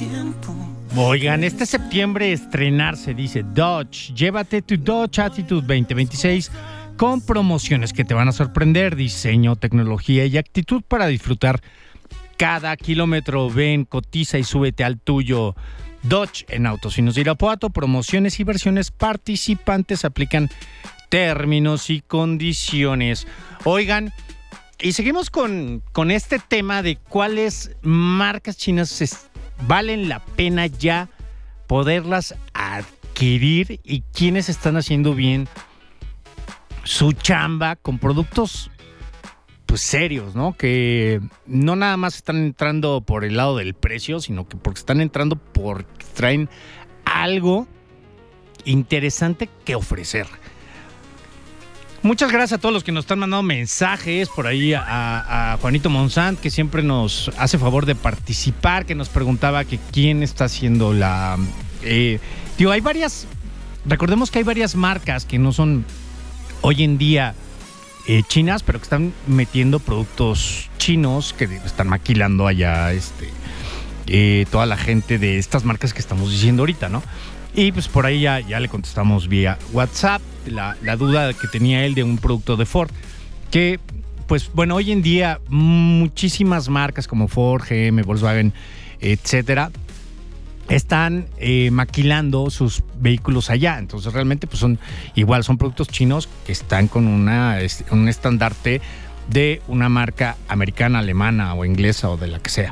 Oigan, este septiembre estrenarse, dice Dodge. Llévate tu Dodge Attitude 2026 con promociones que te van a sorprender, diseño, tecnología y actitud para disfrutar cada kilómetro. Ven, cotiza y súbete al tuyo. Dodge en Autos Finos de Irapuato. Promociones y versiones participantes. Aplican términos y condiciones. Oigan, y seguimos con este tema de cuáles marcas chinas valen la pena ya poderlas adquirir y quiénes están haciendo bien su chamba con productos pues serios, ¿no? Que no nada más están entrando por el lado del precio, sino que porque están entrando porque traen algo interesante que ofrecer. Muchas gracias a todos los que nos están mandando mensajes por ahí, a Juanito Monzant, que siempre nos hace favor de participar, que nos preguntaba que quién está haciendo la... hay varias... Recordemos que hay varias marcas que no son hoy en día chinas, pero que están metiendo productos chinos, que están maquilando allá toda la gente de estas marcas que estamos diciendo ahorita, ¿no? Y pues por ahí ya le contestamos vía WhatsApp la duda que tenía él de un producto de Ford. Que, pues bueno, hoy en día muchísimas marcas como Ford, GM, Volkswagen, etcétera, están maquilando sus vehículos allá. Entonces realmente pues son productos chinos que están con un estandarte de una marca americana, alemana o inglesa o de la que sea.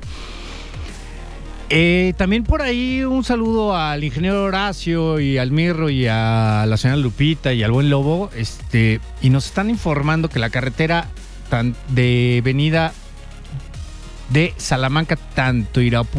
También por ahí un saludo al ingeniero Horacio y al Mirro y a la señora Lupita y al buen Lobo, y nos están informando que la carretera de venida de Salamanca, tanto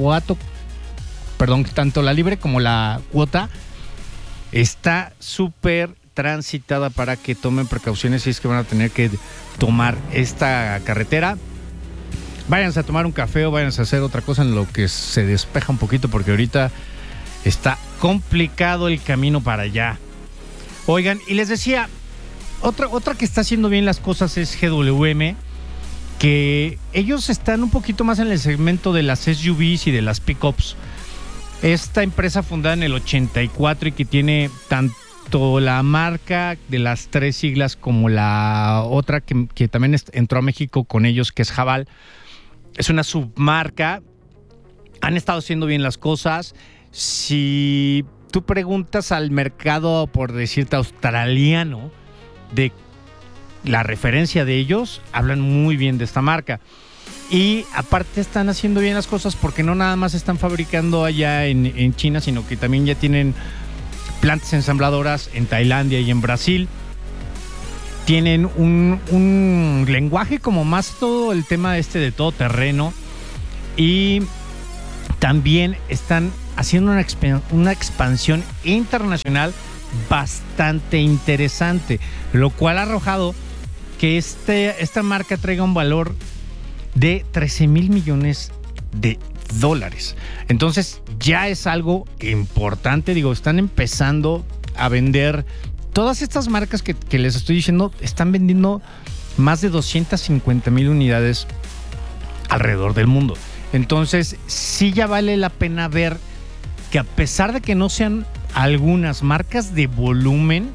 la libre como la cuota, está súper transitada para que tomen precauciones si es que van a tener que tomar esta carretera. Váyanse a tomar un café o váyanse a hacer otra cosa en lo que se despeja un poquito, porque ahorita está complicado el camino para allá. Oigan, y les decía, otra que está haciendo bien las cosas es GWM, que ellos están un poquito más en el segmento de las SUVs y de las pickups. Esta empresa fundada en el 84 y que tiene tanto la marca de las 3 siglas como la otra que también entró a México con ellos, que es Haval. Es una submarca. Han estado haciendo bien las cosas. Si tú preguntas al mercado, por decirte, australiano, de la referencia de ellos, hablan muy bien de esta marca. Y aparte están haciendo bien las cosas porque no nada más están fabricando allá en China, sino que también ya tienen plantas ensambladoras en Tailandia y en Brasil. Tienen un lenguaje como más todo el tema de todo terreno, y también están haciendo una expansión internacional bastante interesante, lo cual ha arrojado que esta marca traiga un valor de 13,000 millones de dólares. Entonces ya es algo importante. Están empezando a vender. Todas estas marcas que les estoy diciendo están vendiendo más de 250,000 unidades alrededor del mundo. Entonces, sí ya vale la pena ver que, a pesar de que no sean algunas marcas de volumen,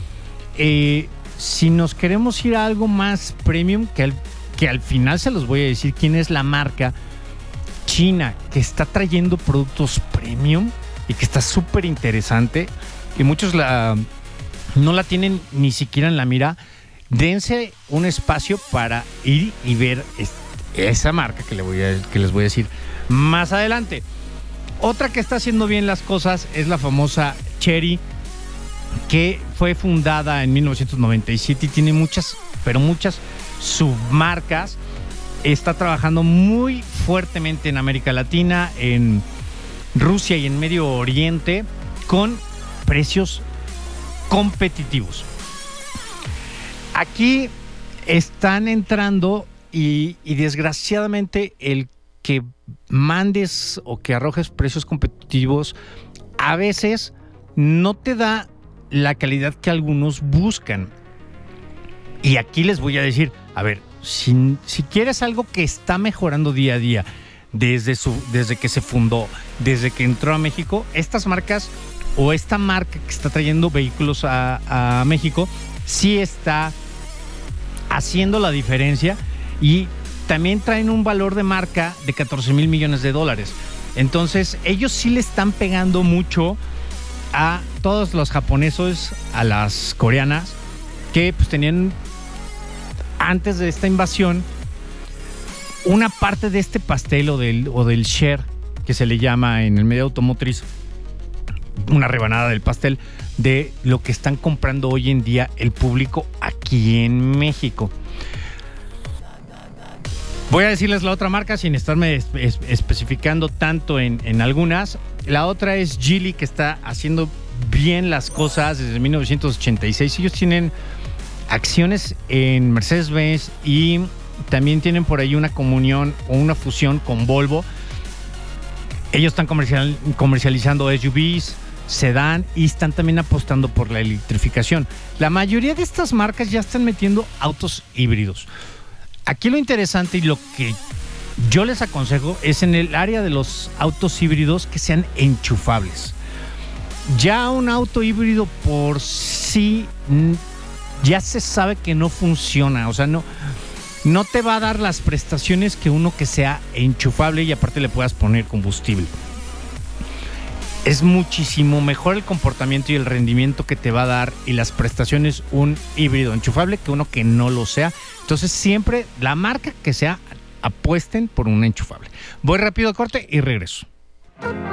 si nos queremos ir a algo más premium, que al final se los voy a decir quién es la marca china que está trayendo productos premium y que está súper interesante, y muchos no la tienen ni siquiera en la mira. Dense un espacio para ir y ver esa marca que les voy a decir más adelante. Otra que está haciendo bien las cosas es la famosa Chery, que fue fundada en 1997 y tiene muchas submarcas. Está trabajando muy fuertemente en América Latina, en Rusia y en Medio Oriente, con precios competitivos. Aquí están entrando y desgraciadamente el que mandes o que arrojes precios competitivos a veces no te da la calidad que algunos buscan. Y aquí les voy a decir, a ver, si quieres algo que está mejorando día a día, desde que se fundó, desde que entró a México. Estas marcas o esta marca que está trayendo vehículos a México sí está haciendo la diferencia y también traen un valor de marca de 14,000 millones de dólares. Entonces, ellos sí le están pegando mucho a todos los japoneses, a las coreanas, que pues tenían, antes de esta invasión, una parte de este pastel o del share, que se le llama en el medio automotriz, una rebanada del pastel de lo que están comprando hoy en día el público aquí en México. Voy a decirles la otra marca sin estarme especificando tanto en algunas. La otra es Geely, que está haciendo bien las cosas desde 1986. Ellos tienen acciones en Mercedes-Benz y también tienen por ahí una comunión o una fusión con Volvo. Ellos están comercializando SUVs, sedán y están también apostando por la electrificación. La mayoría de estas marcas ya están metiendo autos híbridos. Aquí lo interesante y lo que yo les aconsejo es en el área de los autos híbridos que sean enchufables. Ya un auto híbrido por sí ya se sabe que no funciona, o sea, no te va a dar las prestaciones que uno que sea enchufable y aparte le puedas poner combustible. Es muchísimo mejor el comportamiento y el rendimiento que te va a dar y las prestaciones un híbrido enchufable que uno que no lo sea. Entonces siempre la marca que sea, apuesten por un enchufable. Voy rápido a corte y regreso.